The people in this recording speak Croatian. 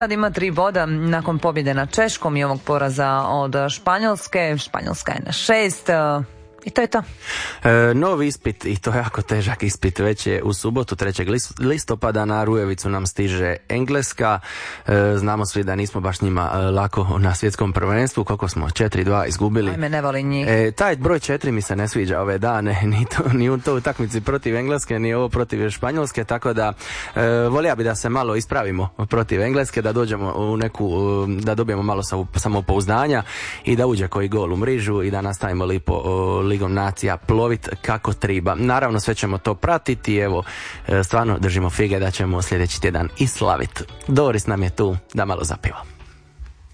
Sad ima 3 boda nakon pobjede nad Češkom i ovog poraza od Španjolske. Španjolska je na 6. I to je to. Novi ispit, i to je jako težak ispit, već je u subotu 3. listopada na Rujevicu nam stiže Engleska. Znamo svi da nismo baš njima lako na svjetskom prvenstvu, koliko smo 4-2 izgubili. Ajme, ne volim njih. Taj broj 4 mi se ne sviđa ove dane, ni u toj utakmici protiv Engleske, ni ovo protiv Španjolske, tako da volio bi da se malo ispravimo protiv Engleske, da dođemo u da dobijemo malo samopouzdanja i da uđe koji gol u mrižu i da nastavimo lipo Ligom nacija plovit kako triba. Naravno sve ćemo to pratiti, evo stvarno držimo fige da ćemo sljedeći tjedan i slavit. Doris nam je tu da malo zapiva.